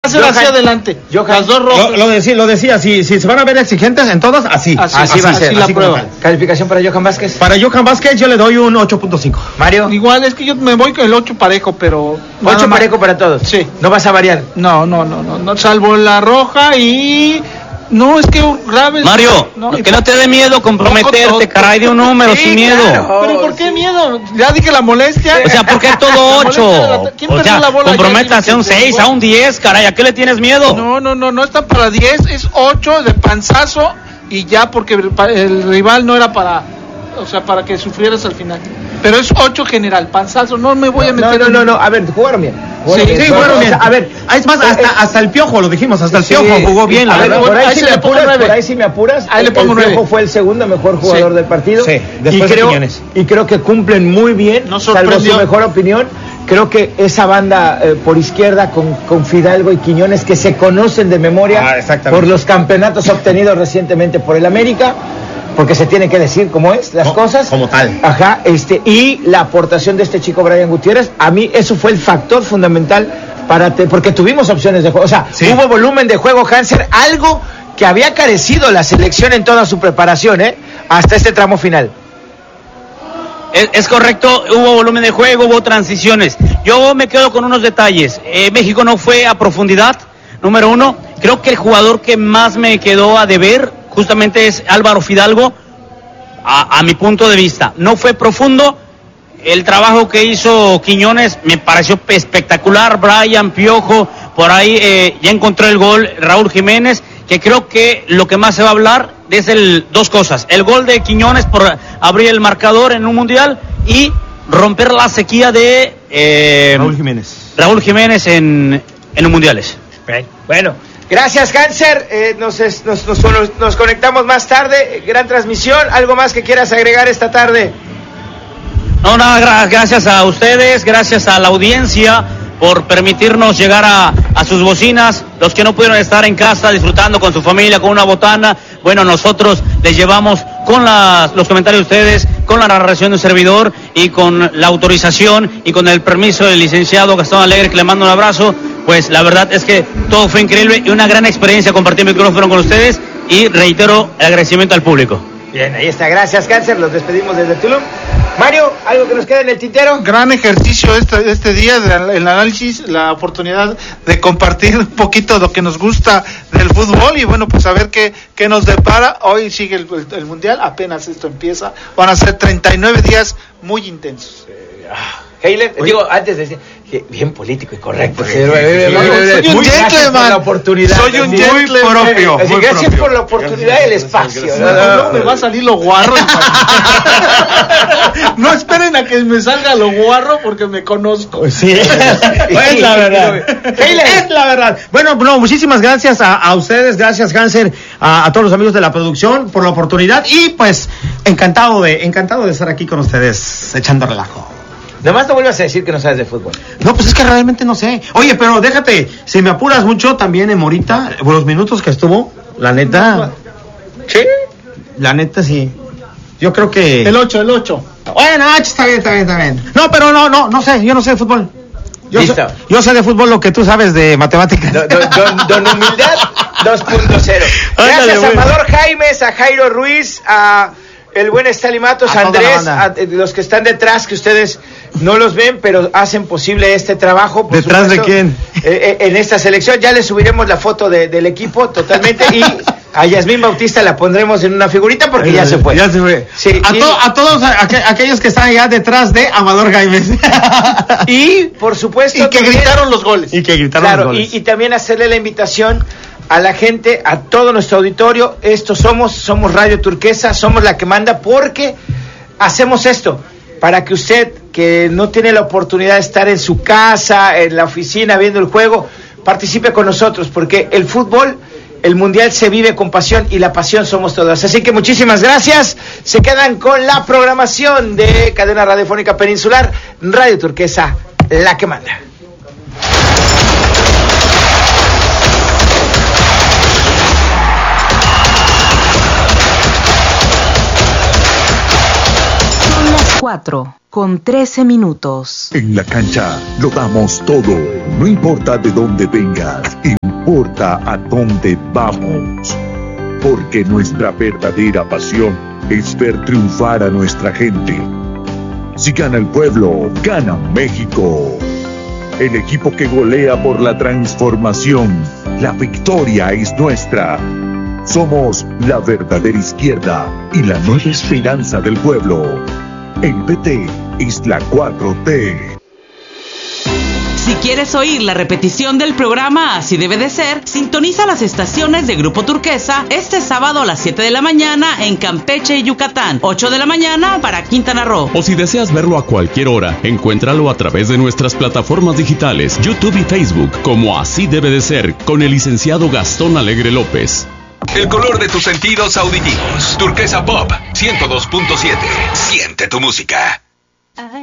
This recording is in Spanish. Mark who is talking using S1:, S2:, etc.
S1: ser hacia adelante. Las dos rojas.
S2: Lo decía, si se van a ver exigentes en todas, así va a ser
S1: la prueba.
S3: ¿Calificación para Johan Vázquez?
S2: Para Johan Vázquez yo le doy un 8.5.
S3: Mario.
S1: Igual, es que yo me voy con el 8 parejo, pero...
S3: 8 parejo para todos.
S1: Sí.
S3: ¿No vas a variar?
S1: No, salvo la roja y... No, es que graves...
S4: Mario, que no te dé miedo comprometerte, caray, de un número sin miedo.
S1: Claro. ¿Pero por qué miedo? Ya dije la molestia.
S4: O sea, ¿por qué todo 8?
S1: ¿Quién
S4: O sea,
S1: la bola?
S4: comprométase a un 6, a un 10, caray, ¿a qué le tienes miedo?
S1: No está para 10, es 8 de panzazo y ya, porque el rival no era para... O sea, para que sufrieras al final. Pero es 8 general, panzazo, no me voy a meter...
S3: No, a ver, jugaron bien.
S2: Jugaron bien.
S3: A ver,
S2: es más, hasta el Piojo, lo dijimos, hasta el Piojo jugó bien, la verdad.
S3: Por ahí sí me apuras,
S1: ahí le pongo 9.
S3: El Piojo fue el segundo mejor jugador del partido.
S2: Sí, después de Quiñones.
S3: Y creo que cumplen muy bien, salvo su mejor opinión. Creo que esa banda por izquierda con Fidalgo y Quiñones, que se conocen de memoria por los campeonatos obtenidos recientemente por el América, porque se tiene que decir cómo es las cosas.
S2: Como tal.
S3: Ajá, y la aportación de este chico Brian Gutiérrez, a mí eso fue el factor fundamental porque tuvimos opciones de juego. O sea, hubo volumen de juego, Hanser, algo que había carecido la selección en toda su preparación, hasta este tramo final.
S4: Es correcto, hubo volumen de juego, hubo transiciones. Yo me quedo con unos detalles. México no fue a profundidad, número 1. Creo que el jugador que más me quedó a deber justamente es Álvaro Fidalgo, a mi punto de vista. No fue profundo. El trabajo que hizo Quiñones me pareció espectacular. Brian, Piojo, por ahí ya encontró el gol Raúl Jiménez, que creo que lo que más se va a hablar es dos cosas: el gol de Quiñones por abrir el marcador en un mundial y romper la sequía de Raúl Jiménez en los mundiales.
S3: Bueno, gracias, Hanser. Nos conectamos más tarde. Gran transmisión. ¿Algo más que quieras agregar esta tarde?
S4: No, nada, gracias a ustedes, gracias a la audiencia por permitirnos llegar a sus bocinas. Los que no pudieron estar en casa disfrutando con su familia, con una botana, bueno, nosotros les llevamos con los comentarios de ustedes, con la narración de un servidor y con la autorización y con el permiso del licenciado Gastón Alegre, que le mando un abrazo. Pues la verdad es que todo fue increíble y una gran experiencia compartir el micrófono con ustedes, y reitero el agradecimiento al público.
S3: Bien, ahí está, gracias, Hanser, los despedimos desde Tulum. Mario, ¿algo que nos quede en el tintero?
S1: Gran ejercicio este día, el análisis, la oportunidad de compartir un poquito de lo que nos gusta del fútbol, y bueno, pues a ver qué nos depara. Hoy sigue el Mundial, apenas esto empieza, van a ser 39 días muy intensos.
S3: Heiler, antes de decir, bien político y correcto.
S1: Soy un gentleman.
S3: Soy un gentleman. Gracias por la oportunidad y el espacio.
S1: No me va a salir lo guarro. No esperen a que me salga lo guarro, porque me conozco.
S2: Sí, es la verdad. Es la verdad. Bueno, muchísimas gracias a ustedes, gracias, Hanser, a todos los amigos de la producción por la oportunidad, y pues encantado de estar aquí con ustedes echando relajo.
S3: Nomás no vuelvas a decir que no sabes de fútbol.
S2: No, pues es que realmente no sé. Oye, pero déjate, si me apuras mucho también en Morita, por los minutos que estuvo, la neta.
S3: ¿Sí?
S2: La neta sí. Yo creo que...
S1: El 8.
S2: Bueno, está bien. No, pero no sé, yo no sé de fútbol. Yo sé de fútbol lo que tú sabes de matemáticas.
S3: Don Humildad 2.0. Gracias a Amador Jaimes, a Jairo Ruiz, a el buen Stanley Matos, a Andrés, a los que están detrás, que ustedes no los ven, pero hacen posible este trabajo.
S2: ¿Detrás supuesto, de quién?
S3: En esta selección. Ya les subiremos la foto del equipo totalmente, y a Yasmín Bautista la pondremos en una figurita porque ya se fue.
S2: Ya se fue. Sí, a todos aquellos que están allá detrás de Amador Jaimes.
S3: Y, por supuesto...
S1: Y que también gritaron los goles.
S3: Y también hacerle la invitación a la gente, a todo nuestro auditorio. Somos Radio Turquesa, somos la que manda, porque hacemos esto para que usted, que no tiene la oportunidad de estar en su casa, en la oficina viendo el juego, participe con nosotros, porque el fútbol, el mundial se vive con pasión, y la pasión somos todas. Así que muchísimas gracias. Se quedan con la programación de Cadena Radiofónica Peninsular, Radio Turquesa, la que manda.
S5: Son las 4:13.
S6: En la cancha lo damos todo, no importa de dónde vengas.
S5: importa a dónde vamos, porque nuestra verdadera pasión es ver triunfar a nuestra gente. Si gana el pueblo, gana México. El equipo que golea por la transformación. La victoria es nuestra. Somos la verdadera izquierda y la nueva esperanza del pueblo. El PT es la 4T.
S6: Si quieres oír la repetición del programa Así Debe de Ser, sintoniza las estaciones de Grupo Turquesa este sábado a las 7 de la mañana en Campeche y Yucatán, 8 de la mañana para Quintana Roo.
S7: O si deseas verlo a cualquier hora, encuéntralo a través de nuestras plataformas digitales, YouTube y Facebook, como Así Debe de Ser, con el licenciado Gastón Alegre López.
S8: El color de tus sentidos auditivos. Turquesa Pop 102.7. Siente tu música.